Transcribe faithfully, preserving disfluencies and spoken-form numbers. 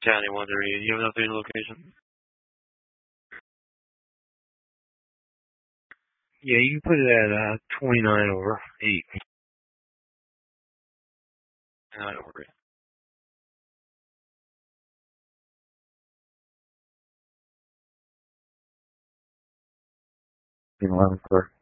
County one thirty-eight. You have an updated location? Yeah, you can put it at uh, twenty-nine over eight. twenty-nine over eight. eleven, sir.